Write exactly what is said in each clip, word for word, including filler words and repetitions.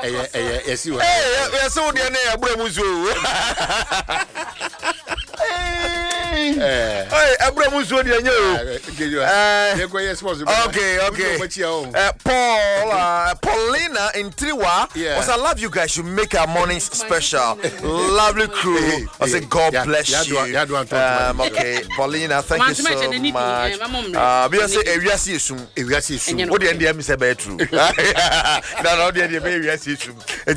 eh eh yes you eh yes so dey na Abraham so eh hey Abraham so dey nya o eh okay okay uh, Paul uh, Paulina in Triwa yeah. was I love you guys, you make our mornings special. Lovely crew. Hey, hey, I say God yeah, bless yeah, you yeah, yeah, um, okay Paulina, thank you so much. Uh we say ewiase esum ewiase esum what the end am say be true na no the end be ewiase esum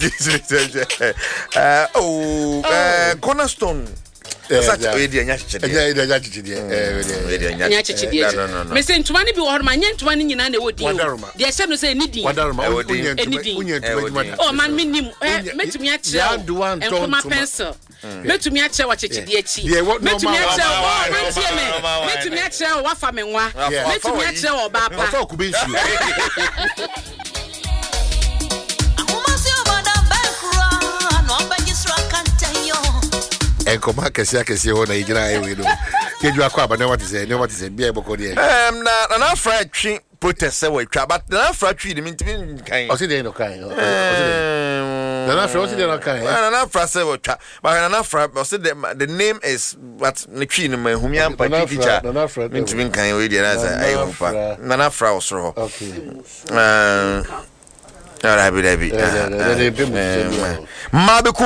uh oh uh, Cornerstone such a idea nya chichide nya nya chichide eh nya chichide me say ntuma ni bi wo horma nya ntuma ni nyina na wodi de ehye no say ni din wadaruma unya ntuma oh man minim metumi a kire enkoma pencil metumi a kire wa chichide achi metumi a kire wo mantie me metumi a kire wa fa me nwa metumi a kire wo ba pa fa ku be nsuo Enkoma kesi akesi ho na yigina ewe no keju akwa ba na what is no what is bia boko de em na na fra twi protest we twa but na fra twi de mintimi kan o se de no kan o se de na fra o se de no kan na na fra se we twa but na fra o se the the name is what na twi no ma humi ampa teacher mintimi kan we de na say ayo pa na na fra o soro ho okay eh ara bi da bi ma be